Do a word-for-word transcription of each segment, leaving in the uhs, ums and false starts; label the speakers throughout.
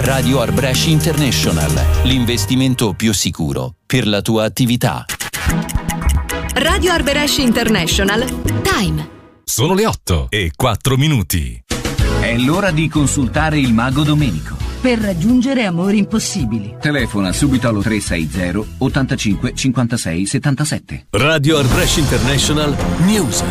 Speaker 1: Radio Art Brescia International, l'investimento più sicuro per la tua attività.
Speaker 2: Radio Art Brescia International. Time.
Speaker 3: Sono le otto e quattro minuti.
Speaker 4: È l'ora di consultare il mago Domenico.
Speaker 5: Per raggiungere amori impossibili.
Speaker 4: Telefona subito allo tre sei zero ottantacinque cinquantasei settantasette.
Speaker 3: Radio Art Brescia International News.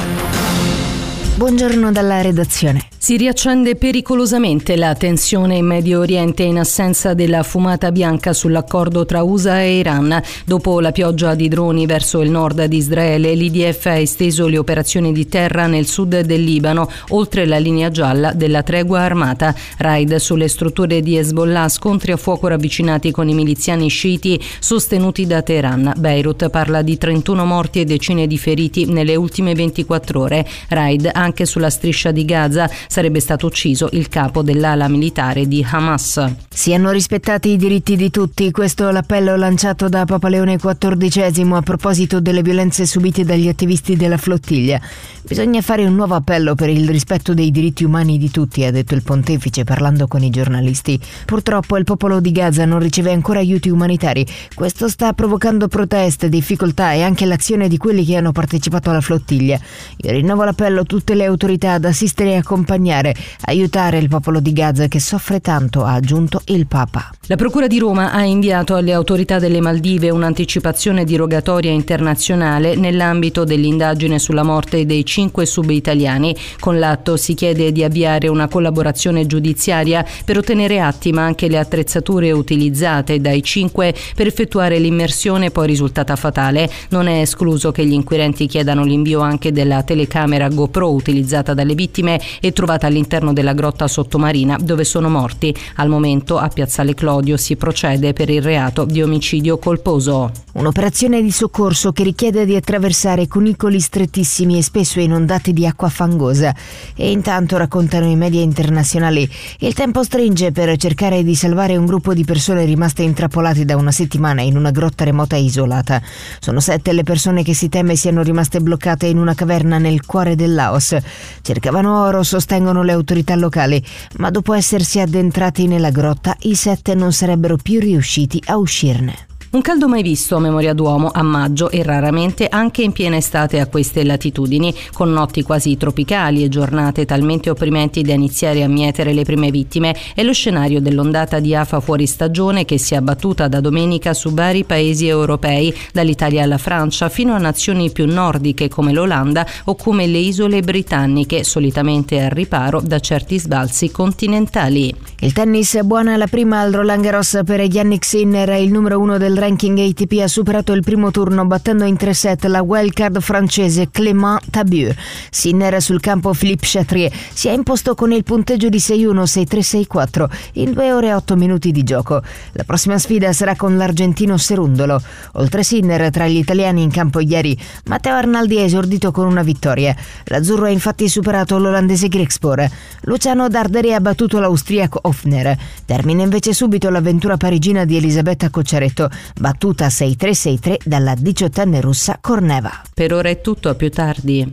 Speaker 6: Buongiorno dalla redazione.
Speaker 7: Si riaccende pericolosamente la tensione in Medio Oriente in assenza della fumata bianca sull'accordo tra U S A e Iran. Dopo la pioggia di droni verso il nord di Israele, l'I D F ha esteso le operazioni di terra nel sud del Libano, oltre la linea gialla della tregua armata. Raid sulle strutture di Hezbollah, scontri a fuoco ravvicinati con i miliziani sciiti sostenuti da Teheran. Beirut parla di trentuno morti e decine di feriti nelle ultime ventiquattro ore. Raid anche sulla striscia di Gaza. Sarebbe stato ucciso il capo dell'ala militare di Hamas.
Speaker 6: Siano rispettati i diritti di tutti, questo è l'appello lanciato da Papa Leone quattordicesimo a proposito delle violenze subite dagli attivisti della flottiglia. Bisogna fare un nuovo appello per il rispetto dei diritti umani di tutti, ha detto il pontefice parlando con i giornalisti. Purtroppo il popolo di Gaza non riceve ancora aiuti umanitari. Questo sta provocando proteste, difficoltà e anche l'azione di quelli che hanno partecipato alla flottiglia. Io rinnovo l'appello a tutte le autorità ad assistere e accompagnare, aiutare il popolo di Gaza che soffre tanto, ha aggiunto il Papa.
Speaker 7: La Procura di Roma ha inviato alle autorità delle Maldive un'anticipazione di rogatoria internazionale nell'ambito dell'indagine sulla morte dei cinque sub-italiani. Con l'atto si chiede di avviare una collaborazione giudiziaria per ottenere atti ma anche le attrezzature utilizzate dai cinque per effettuare l'immersione poi risultata fatale. Non è escluso che gli inquirenti chiedano l'invio anche della telecamera GoPro utilizzata dalle vittime e trovata all'interno della grotta sottomarina dove sono morti. Al momento a Piazzale Clodio si procede per il reato di omicidio colposo.
Speaker 6: Un'operazione di soccorso che richiede di attraversare cunicoli strettissimi e spesso inondati di acqua fangosa. E intanto, raccontano i media internazionali, il tempo stringe per cercare di salvare un gruppo di persone rimaste intrappolate da una settimana in una grotta remota e isolata. Sono sette le persone che si teme siano rimaste bloccate in una caverna nel cuore del Laos. Cercavano oro, sostengono le autorità locali, ma dopo essersi addentrati nella grotta, i sette non sarebbero più riusciti a uscirne.
Speaker 7: Un caldo mai visto a memoria d'uomo a maggio e raramente anche in piena estate a queste latitudini, con notti quasi tropicali e giornate talmente opprimenti da iniziare a mietere le prime vittime. È lo scenario dell'ondata di afa fuori stagione che si è abbattuta da domenica su vari paesi europei, dall'Italia alla Francia fino a nazioni più nordiche come l'Olanda o come le isole britanniche, solitamente al riparo da certi sbalzi continentali.
Speaker 6: Il tennis, buona la prima al Roland Garros per Jannik Sinner, il numero uno del ranking A T P, ha superato il primo turno battendo in tre set la wildcard francese Clément Tabu. Sinner sul campo Philippe Chatrier si è imposto con il punteggio di sei uno sei tre sei quattro in due ore e otto minuti di gioco. La prossima sfida sarà con l'argentino Cerundolo. Oltre Sinner, tra gli italiani in campo ieri, Matteo Arnaldi ha esordito con una vittoria. L'azzurro ha infatti superato l'olandese Griekspoor. Luciano Darderi ha battuto l'austriaco Hofner. Termina invece subito l'avventura parigina di Elisabetta Cocciaretto, battuta sei tre sei tre dalla diciottenne russa Korneva.
Speaker 7: Per ora è tutto, a più tardi.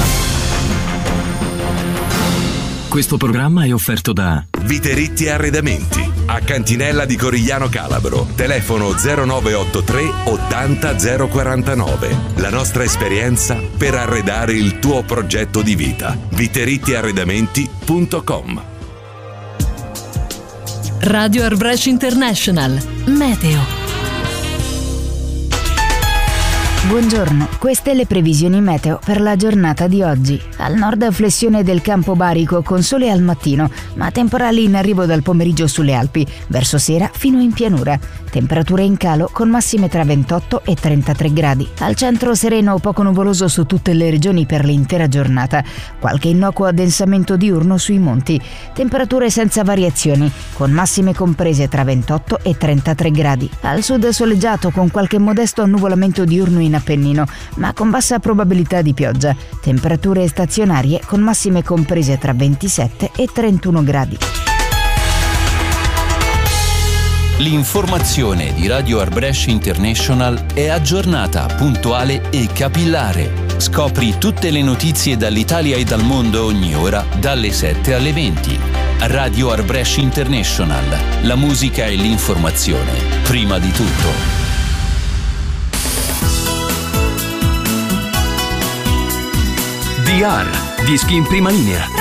Speaker 3: Questo programma è offerto da Viteritti Arredamenti a Cantinella di Corigliano Calabro. Telefono zero nove otto tre ottanta zero quarantanove. La nostra esperienza per arredare il tuo progetto di vita. viteritti arredamenti punto com.
Speaker 2: Radio Art Brescia International. Meteo.
Speaker 6: Buongiorno, queste le previsioni meteo per la giornata di oggi. Al nord flessione del campo barico con sole al mattino, ma temporali in arrivo dal pomeriggio sulle Alpi, verso sera fino in pianura. Temperature in calo con massime tra ventotto e trentatré gradi. Al centro sereno o poco nuvoloso su tutte le regioni per l'intera giornata. Qualche innocuo addensamento diurno sui monti. Temperature senza variazioni, con massime comprese tra ventotto e trentatré gradi. Al sud soleggiato con qualche modesto annuvolamento diurno in Appennino, ma con bassa probabilità di pioggia. Temperature stazionarie con massime comprese tra ventisette e trentuno gradi.
Speaker 1: L'informazione di Radio Art Brescia International è aggiornata, puntuale e capillare. Scopri tutte le notizie dall'Italia e dal mondo ogni ora, dalle sette alle venti. Radio Arbresh International. La musica e l'informazione prima di tutto.
Speaker 8: D R, dischi in prima linea.